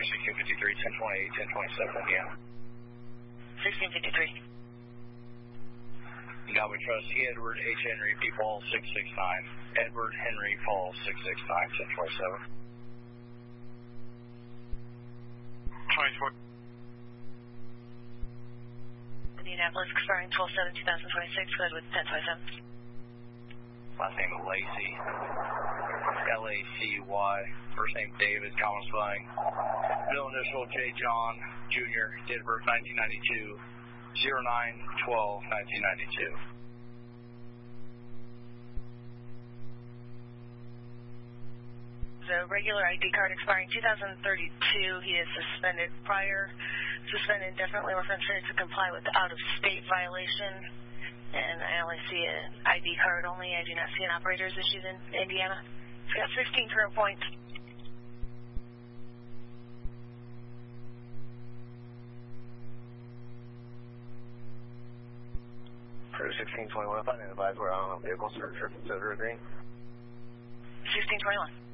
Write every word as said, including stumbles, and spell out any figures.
sixteen fifty-three, ten twenty-eight, ten twenty-seven, Indiana. sixteen fifty-three. Galway Trust, Edward H. Henry, P. Paul, six six nine. Edward Henry, Paul, six six nine, ten twenty-seven. twenty-four. Indianapolis, expiring twelve seven two thousand twenty-six, good with ten twenty-seven. Last name Lacey, L A C Y. First name David, common spelling. Middle initial J. John, Junior, date of birth nineteen ninety-two, oh nine twelve nineteen ninety-two. The regular I D card expiring two thousand thirty-two. He is suspended prior, suspended indefinitely with reference to comply with the out-of-state violation. And I only see an I D card only. I do not see an operator's issued in Indiana. He's got fifteen current points. Crew sixteen twenty-one, if I didn't advise we're on a vehicle search or consider agreeing. sixteen twenty-one.